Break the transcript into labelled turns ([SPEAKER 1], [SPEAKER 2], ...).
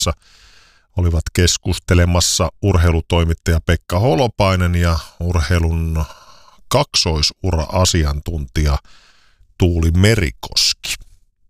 [SPEAKER 1] olivat keskustelemassa urheilutoimittaja Pekka Holopainen ja urheilun kaksoisura-asiantuntija Tuuli Merikoski.